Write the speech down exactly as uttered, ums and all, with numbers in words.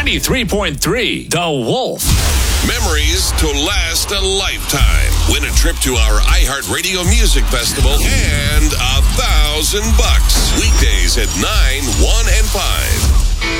ninety-three point three, The Wolf. Memories to last a lifetime. Win a trip to our iHeartRadio Music Festival and a thousand bucks. Weekdays at nine, one, and five.